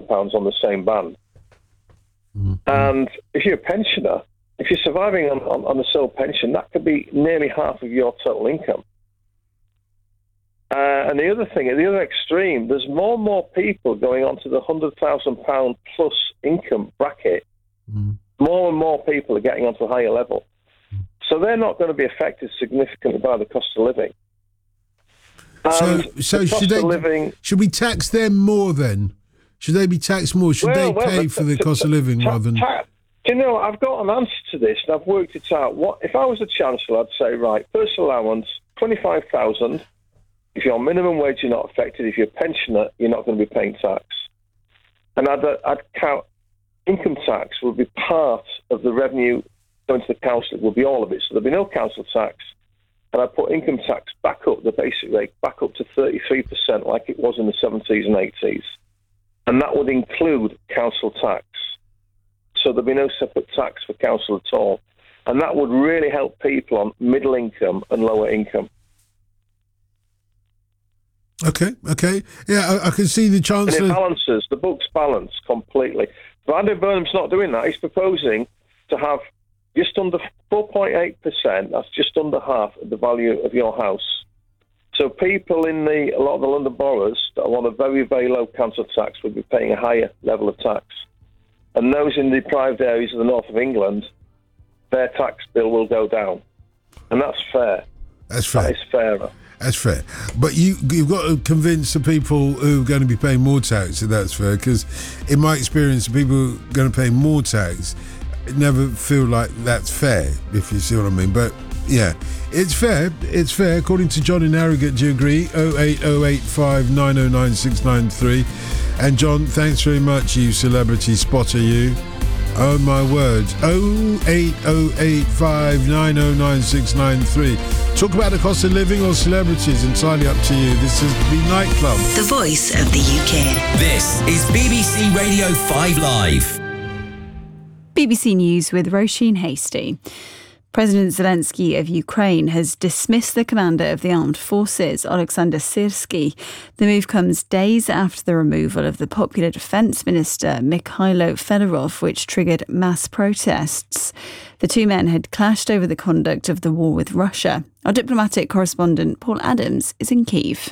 £1,000 on the same band. Mm-hmm. And if you're a pensioner, if you're surviving on a sole pension, that could be nearly half of your total income. And the other thing, at the other extreme, there's more and more people going on to the £100,000 plus income bracket. Mm. More and more people are getting onto a higher level. So they're not going to be affected significantly by the cost of living. So should we tax them more then? Should they be taxed more? Should they pay for the cost of living rather than... Do you know, I've got an answer to this, and I've worked it out. What if I was a chancellor? I'd say, right, personal allowance, 25,000. If you're on minimum wage, you're not affected. If you're a pensioner, you're not going to be paying tax. And I'd count income tax would be part of the revenue going to the council. It would be all of it. So there'd be no council tax. And I'd put income tax back up, the basic rate, back up to 33% like it was in the 70s and 80s. And that would include council tax. So there'd be no separate tax for council at all. And that would really help people on middle income and lower income. Okay. Yeah, I can see the Chancellor... And it balances, the books balance completely. But Andy Burnham's not doing that. He's proposing to have just under 4.8%, that's just under half of the value of your house. So people in a lot of the London boroughs that want a very, very low council tax would be paying a higher level of tax. And those in the deprived areas of the north of England, their tax bill will go down. And that's fair. That's fair. That is fairer. That's fair. But you've got to convince the people who are going to be paying more tax that that's fair, because in my experience, the people who are going to pay more tax never feel like that's fair, if you see what I mean. But yeah, it's fair. It's fair. According to John in Harrogate, do you agree? 08085 909 693. And John, thanks very much, you celebrity spotter, you. Oh my word. 08085 909 693. Talk about the cost of living or celebrities, entirely up to you. This is the Nightclub. The voice of the UK. This is BBC Radio 5 Live. BBC News with Roisin Hasty. President Zelensky of Ukraine has dismissed the commander of the armed forces, Alexander Syrsky. The move comes days after the removal of the popular defence minister, Mikhailo Fedorov, which triggered mass protests. The two men had clashed over the conduct of the war with Russia. Our diplomatic correspondent, Paul Adams, is in Kyiv.